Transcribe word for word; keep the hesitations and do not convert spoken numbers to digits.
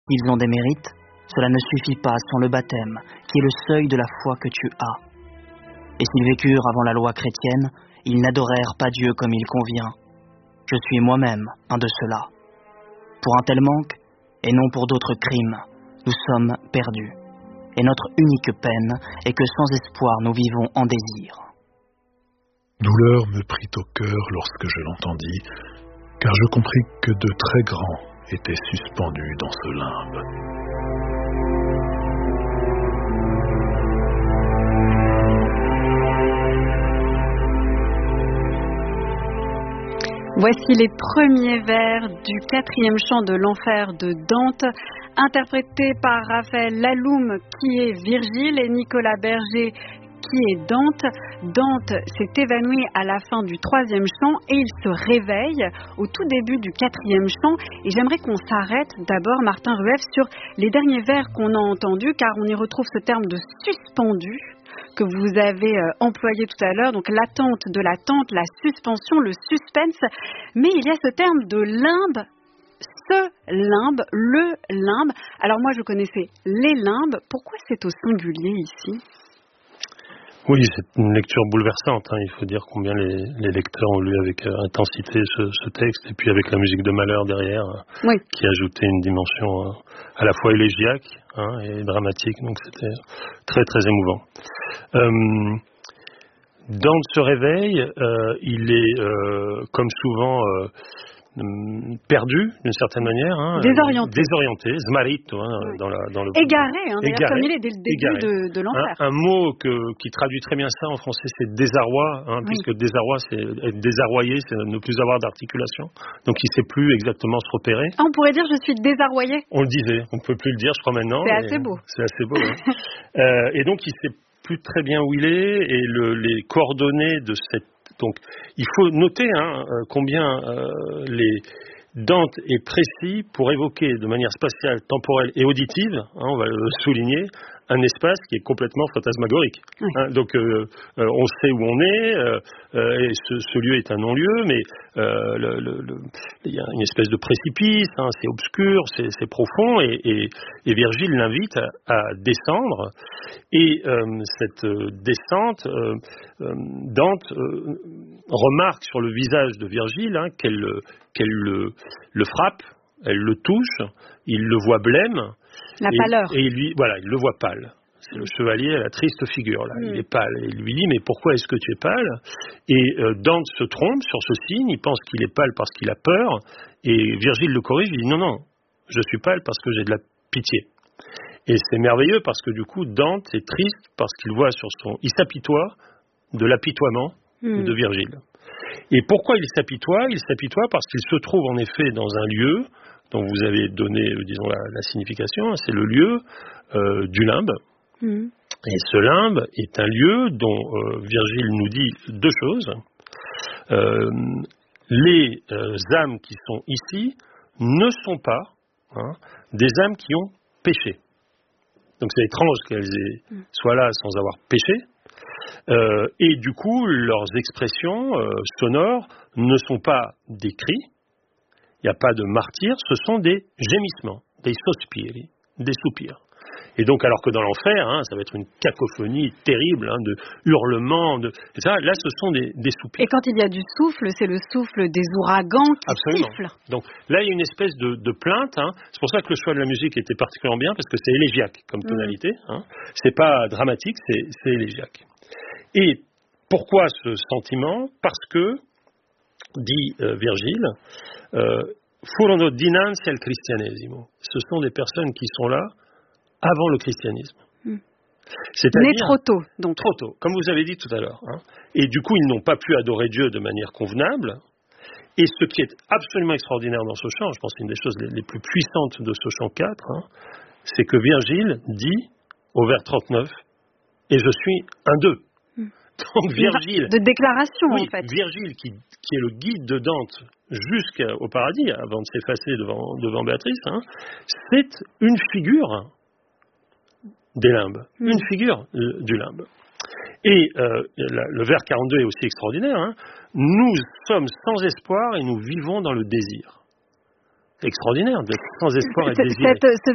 S'ils ont des mérites, cela ne suffit pas sans le baptême, qui est le seuil de la foi que tu as. Et s'ils vécurent avant la loi chrétienne, ils n'adorèrent pas Dieu comme il convient. Je suis moi-même un de ceux-là. Pour un tel manque, et non pour d'autres crimes, nous sommes perdus. Et notre unique peine est que sans espoir nous vivons en désir. Douleur me prit au cœur lorsque je l'entendis, car je compris que de très grands étaient suspendus dans ce limbe. Voici les premiers vers du quatrième chant de l'enfer de Dante, interprété par Raphaël Laloum, qui est Virgile, et Nicolas Berger, qui est Dante. Dante s'est évanoui à la fin du troisième chant et il se réveille au tout début du quatrième chant. Et j'aimerais qu'on s'arrête d'abord, Martin Rueff, sur les derniers vers qu'on a entendus, car on y retrouve ce terme de suspendu que vous avez euh, employé tout à l'heure, donc l'attente de l'attente, la suspension, le suspense. Mais il y a ce terme de limbe, ce limbe, le limbe. Alors moi je connaissais les limbes, pourquoi c'est au singulier ici ? Oui, c'est une lecture bouleversante. Hein. Il faut dire combien les, les lecteurs ont lu avec euh, intensité ce, ce texte, et puis avec la musique de Mahler derrière, oui, qui ajoutait une dimension euh, à la fois élégiaque hein, et dramatique. Donc c'était très très émouvant. Euh, Dante se réveille, euh, il est euh, comme souvent euh, perdu d'une certaine manière, hein, désorienté, désorienté, smarrito, hein, oui, dans, la, dans le égaré, hein, d'ailleurs, égaré, comme il est dès le début de, de l'enfer. Un, un mot que, qui traduit très bien ça en français, c'est désarroi, hein, oui, puisque désarroi, c'est être désarroyé, c'est ne plus avoir d'articulation. Donc il ne sait plus exactement se repérer. Ah, on pourrait dire je suis désarroyé. On le disait, on ne peut plus le dire, je crois maintenant. C'est assez beau. C'est assez beau. Hein. euh, et donc il ne sait plus très bien où il est, et le, les coordonnées de cette. Donc il faut noter hein, combien euh, les Dante est précis pour évoquer de manière spatiale, temporelle et auditive, hein, on va le souligner, un espace qui est complètement fantasmagorique. Oui. Hein, donc euh, euh, on sait où on est, euh, euh, et ce, ce lieu est un non-lieu, mais euh, le, le, le, il y a une espèce de précipice, hein, c'est obscur, c'est, c'est profond, et, et, et Virgile l'invite à, à descendre. Et euh, cette euh, descente, euh, euh, Dante euh, remarque sur le visage de Virgile hein, qu'elle, qu'elle le, le frappe, elle le touche, il le voit blême. La et, pâleur. Et lui, voilà, il le voit pâle. C'est le chevalier à la triste figure, là. Mm. Il est pâle. Et il lui dit, mais pourquoi est-ce que tu es pâle ? Et euh, Dante se trompe sur ce signe, il pense qu'il est pâle parce qu'il a peur, et Virgile le corrige, il dit, non, non, je suis pâle parce que j'ai de la pitié. Et c'est merveilleux parce que du coup, Dante est triste parce qu'il voit sur son... Il s'apitoie de l'apitoiement mm. de Virgile. Et pourquoi il s'apitoie ? Il s'apitoie parce qu'il se trouve en effet dans un lieu dont vous avez donné, disons, la, la signification, c'est le lieu euh, du limbe. Mmh. Et ce limbe est un lieu dont euh, Virgile nous dit deux choses. Euh, les euh, âmes qui sont ici ne sont pas hein, des âmes qui ont péché. Donc c'est étrange qu'elles aient, mmh. soient là sans avoir péché. Euh, et du coup, leurs expressions euh, sonores ne sont pas des cris. Il n'y a pas de martyrs, ce sont des gémissements, des sospiri, des soupirs. Et donc, alors que dans l'enfer, hein, ça va être une cacophonie terrible, hein, de hurlements, de, et ça, là, ce sont des, des soupirs. Et quand il y a du souffle, c'est le souffle des ouragans qui Absolument. Sifflent. Donc là, il y a une espèce de, de plainte. Hein. C'est pour ça que le choix de la musique était particulièrement bien, parce que c'est élégiaque comme tonalité. Mmh. Hein. C'est pas dramatique, c'est, c'est élégiaque. Et pourquoi ce sentiment ? Parce que, dit euh, Virgile, euh, furono dinanzi al cristianesimo. Ce sont des personnes qui sont là avant le christianisme. Mm. C'est-à-dire, mais trop tôt, donc. Trop tôt, comme vous avez dit tout à l'heure. Hein. Et du coup, ils n'ont pas pu adorer Dieu de manière convenable. Et ce qui est absolument extraordinaire dans ce chant, je pense que c'est une des choses les, les plus puissantes de ce chant quatre, hein, c'est que Virgile dit, au vers trente-neuf, « Et je suis un d'eux ». Donc Virgile, de déclaration oui, en fait. Virgile qui, qui est le guide de Dante jusqu'au paradis, avant de s'effacer devant, devant Béatrice, hein, c'est une figure des limbes, mm. une figure euh, du limbe. Et euh, la, le vers quarante-deux est aussi extraordinaire. Hein. Nous sommes sans espoir et nous vivons dans le désir. C'est extraordinaire d'être sans espoir et cette, désir. Cette, ce